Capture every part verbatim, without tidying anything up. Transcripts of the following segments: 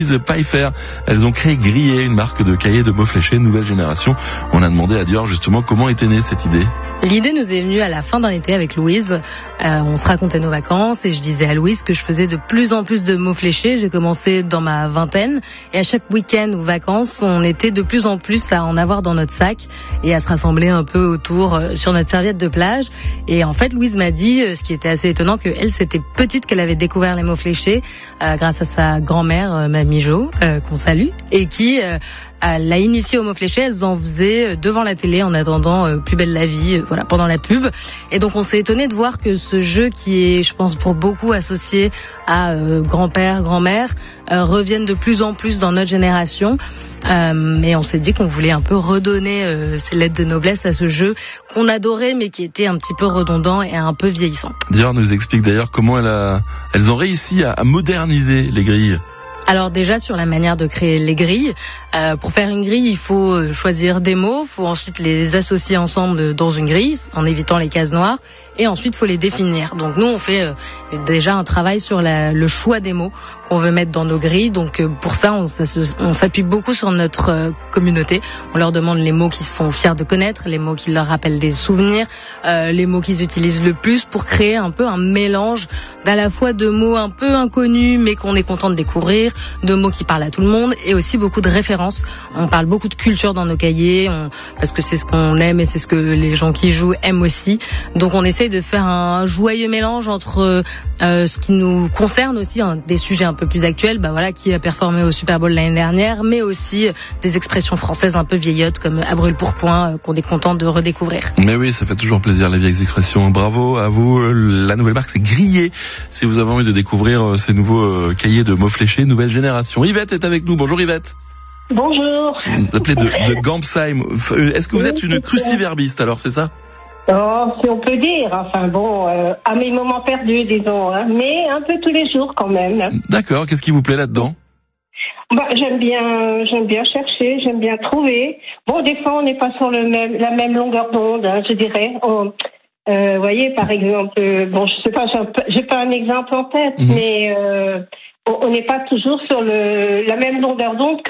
Pfeiffer. Elles ont créé Grillé, une marque de cahiers de mots fléchés nouvelle génération. On a demandé à Dior justement comment était née cette idée. L'idée nous est venue à la fin d'un été avec Louise. Euh, on se racontait nos vacances et je disais à Louise que je faisais de plus en plus de mots fléchés. J'ai commencé dans ma vingtaine et à chaque week-end ou vacances, on était de plus en plus à en avoir dans notre sac et à se rassembler un peu autour euh, sur notre serviette de plage. Et en fait, Louise m'a dit, euh, ce qui était assez étonnant, que elle, c'était petite qu'elle avait découvert les mots fléchés euh, grâce à sa grand-mère, euh, Mamie Jo, euh, qu'on salue, et qui euh, l'a initiée aux mots fléchés. Elles en faisaient devant la télé en attendant euh, Plus belle la vie, euh, voilà, pendant la pub. Et donc on s'est étonné de voir que ce jeu qui est, je pense, pour beaucoup associé à euh, grand-père, grand-mère, euh, revienne de plus en plus dans notre génération. Euh, et on s'est dit qu'on voulait un peu redonner euh, ces lettres de noblesse à ce jeu qu'on adorait mais qui était un petit peu redondant et un peu vieillissant. Dior nous explique d'ailleurs comment elle a, elles ont réussi à, à moderniser les grilles. Alors déjà sur la manière de créer les grilles, euh, pour faire une grille il faut choisir des mots, il faut ensuite les associer ensemble dans une grille en évitant les cases noires et ensuite il faut les définir. Donc nous on fait euh, déjà un travail sur la, le choix des mots qu'on veut mettre dans nos grilles. Donc euh, pour ça on, on s'appuie beaucoup sur notre euh, communauté. On leur demande les mots qu'ils sont fiers de connaître, les mots qui leur rappellent des souvenirs, euh, les mots qu'ils utilisent le plus pour créer un peu un mélange d'à la fois de mots un peu inconnus mais qu'on est content de découvrir, de mots qui parlent à tout le monde et aussi beaucoup de références. On parle beaucoup de culture dans nos cahiers on, parce que c'est ce qu'on aime et c'est ce que les gens qui jouent aiment aussi. Donc on essaye de faire un joyeux mélange entre euh, ce qui nous concerne aussi, hein, des sujets un peu plus actuels, bah voilà, qui a performé au Super Bowl l'année dernière, mais aussi euh, des expressions françaises un peu vieillottes comme à brûle pour point euh, qu'on est content de redécouvrir. Mais oui, ça fait toujours plaisir les vieilles expressions. Bravo à vous. La nouvelle marque c'est Grillé. Si vous avez envie de découvrir euh, ces nouveaux euh, cahiers de mots fléchés nouvelle génération. Yvette est avec nous. Bonjour Yvette. Bonjour. Vous appelez de, de Gampsheim. Est-ce que vous oui, êtes une cruciverbiste alors, c'est ça? Oh, si on peut dire. Enfin bon, euh, à mes moments perdus, disons, hein, mais un peu tous les jours quand même. D'accord. Qu'est-ce qui vous plaît là-dedans? Bah, j'aime bien, j'aime bien chercher, j'aime bien trouver. Bon, des fois, on n'est pas sur le même, la même longueur d'onde, hein, je dirais. On, euh, vous voyez, par exemple, euh, bon, je sais pas, j'ai pas un exemple en tête, mmh. mais euh, on n'est pas toujours sur le, la même longueur d'onde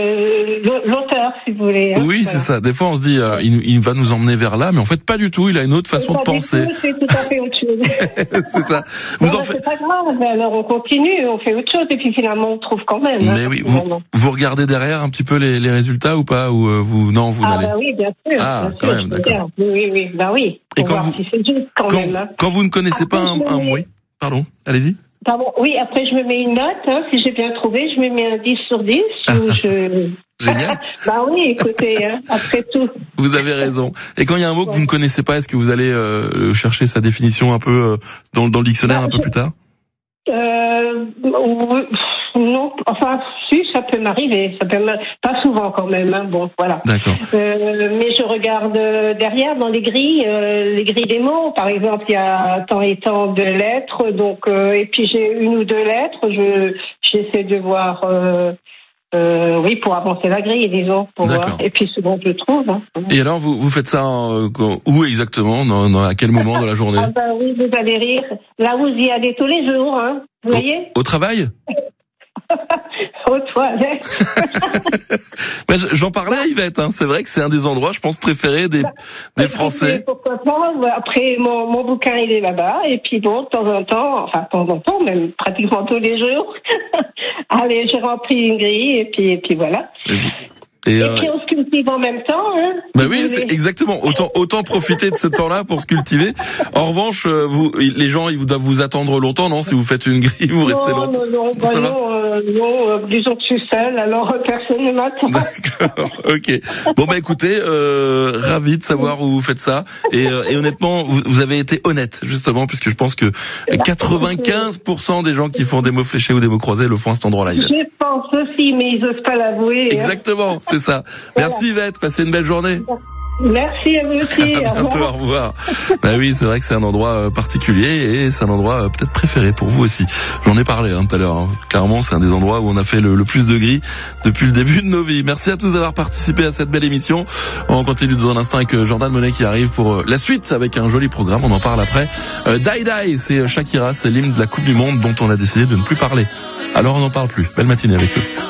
que l'auteur, si vous voulez. Hein, oui, voilà. C'est ça. Des fois, on se dit, euh, il, il va nous emmener vers là, mais en fait, pas du tout. Il a une autre façon de penser. Tout, c'est tout à fait autre chose. C'est ça. Vous bon, en faites. C'est pas grave. Alors, on continue, on fait autre chose, et puis finalement, on trouve quand même. Mais hein, oui, vous, vous regardez derrière un petit peu les, les résultats ou pas, ou euh, vous, non, vous ah, n'allez. Ah bah oui, bien sûr. Ah, bien quand sûr, même, d'accord. Oui, oui, oui, bah oui. Et pour quand voir vous, si c'est juste quand, quand, même. Hein. Quand vous ne connaissez après, pas un, un mot, oui. Pardon, allez-y. Pardon, oui, après je me mets une note, hein, si j'ai bien trouvé, je me mets un dix sur dix, ah, ou je... Génial. Bah oui, écoutez, hein, après tout. Vous avez raison. Et quand il y a un mot que vous ne connaissez pas, est-ce que vous allez euh, chercher sa définition un peu euh, dans, dans le dictionnaire bah, un peu je... plus tard? Euh, non, enfin, si, ça peut m'arriver, ça peut m'arriver. Pas souvent quand même, hein, bon, voilà. D'accord. Euh, mais je regarde derrière dans les grilles, euh, les grilles des mots, par exemple, il y a tant et tant de lettres, donc, euh, et puis j'ai une ou deux lettres, je, j'essaie de voir, euh, euh, oui, pour avancer la grille, disons, pour voir. Et puis souvent je trouve. Hein. Et alors, vous, vous faites ça euh, où exactement, dans, dans, à quel moment de la journée? Ah bah oui, vous allez rire. Là où vous y allez tous les jours, hein. Vous au, voyez? Au travail? Aux toilettes. Ben, j'en parlais à Yvette, hein. C'est vrai que c'est un des endroits, je pense, préférés des, des Français. Pourquoi pas? Après, mon, mon bouquin, il est là-bas. Et puis bon, de temps en temps, enfin, de temps en temps, même pratiquement tous les jours. Allez, j'ai rempli une grille et puis, et puis voilà. Et, et, et euh... puis on se cultive en même temps, hein. Bah oui, c'est exactement. Autant, autant profiter de ce temps-là pour se cultiver. En revanche, vous, les gens, ils doivent vous attendre longtemps, non? Si vous faites une grille, vous restez non, longtemps. Non, non, bah non, euh, non, euh, disons que je suis seule, alors euh, personne ne m'attend. D'accord, ok. Bon bah écoutez, euh, ravi de savoir où vous faites ça. Et, euh, et honnêtement, vous, vous avez été honnête, justement, puisque je pense que quatre-vingt-quinze pour cent des gens qui font des mots fléchés ou des mots croisés le font à cet endroit-là. Yvette. Je pense aussi, mais ils osent pas l'avouer. Exactement, hein. C'est ça. Merci Yvette, passez une belle journée. Merci à vous aussi. À bientôt, au revoir. Bah oui, c'est vrai que c'est un endroit particulier et c'est un endroit peut-être préféré pour vous aussi. J'en ai parlé hein, tout à l'heure. Hein. Clairement, c'est un des endroits où on a fait le, le plus de gris depuis le début de nos vies. Merci à tous d'avoir participé à cette belle émission. On continue dans un instant avec Jordan Monet qui arrive pour la suite avec un joli programme. On en parle après. Euh, Die Die, c'est Shakira, c'est l'hymne de la Coupe du Monde dont on a décidé de ne plus parler. Alors on n'en parle plus. Belle matinée avec eux.